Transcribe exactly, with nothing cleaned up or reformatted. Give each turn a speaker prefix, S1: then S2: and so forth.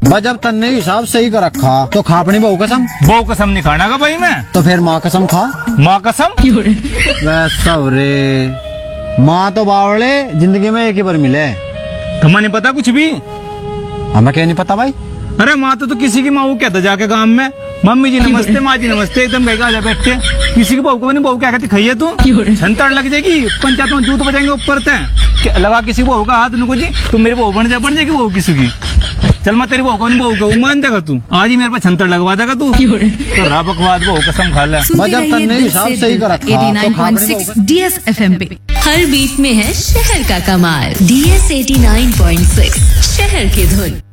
S1: बस जब तन्ने हिसाब सही कर रखा तो खा अपनी बहू कसम।
S2: बहू कसम नहीं खाना का भाई मैं।
S1: तो फिर माँ कसम खा।
S2: माँ कसम
S1: वैसा रे, माँ तो बावड़े जिंदगी में एक ही बार मिले।
S2: तुम्हें नहीं पता कुछ भी?
S1: हमें क्या नहीं पता भाई।
S2: अरे माँ तो, तो किसी की माँ वो कहता जाके गाँव में, मम्मी जी नमस्ते, माँ जी नमस्ते, एकदम कहेगा आजा बैठ के। किसी की बहू को नहीं, बहू क्या कहती खाइए तू, छंतर लग जाएगी, पंचायत में जूत बजाएंगे ऊपर ते लगा किसी बहू का हाथ नुको जी, तू मेरी बहू बन जा, बन जाएगी बहू किसी की। चल मैं तेरी बहू को नहीं, बहू को मान देगा तू, आज ही मेरे पे छंतर लगवा देगा तू। तो रहा बकवास, बहू कसम खा ले।
S1: जब तन्ने हिसाब सही कर रखा तो खा अपनी बहू कसम।
S3: डी एस एफ एम पे हर बीट में है शहर का कमाल। D S eighty nine point six शहर की धुन।